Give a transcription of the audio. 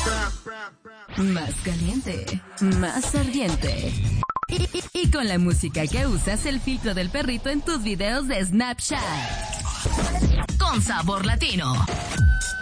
Más caliente, más ardiente. Y con la música que usas, el filtro del perrito en tus videos de Snapchat. Con sabor latino.